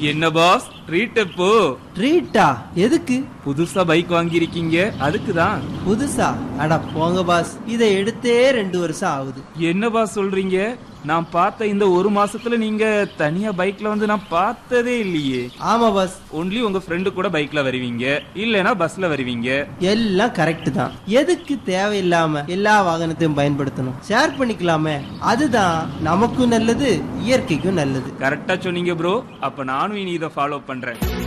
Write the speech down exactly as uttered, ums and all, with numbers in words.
என்ன pass treat எப்போ? ட்ரீட்டா? எதுக்கு? புதுசா பைக் வாங்கியிருக்கீங்க, அதுக்குதான். புதுசா? அட போங்க பாஸ், இதை எடுத்தே ரெண்டு வருஷம் ஆகுது. என்ன பாஸ் சொல்றீங்க? நான் பார்த்த இந்த ஒரு மாசத்துல நீங்க தனியா பைக்ல வந்து நான் பார்த்ததே இல்லையே. ஆமா பாஸ். ஒன்லி உங்க ஃப்ரெண்டு கூட பைக்ல வருவீங்க, இல்லனா பஸ்ல வருவீங்க. எல்லாம் கரெக்ட் தான். எதுக்கு தேவையில்லாம எல்லா வாகனத்தையும் பயன்படுத்தணும்? ஷேர் பண்ணிக்கலாமே, அதுதான் நமக்கும் நல்லது, இயற்கைக்கும் நல்லது. கரெக்டா சொன்னீங்க ப்ரோ. அப்ப நானும் இனி இதை ஃபாலோ பண்றேன்.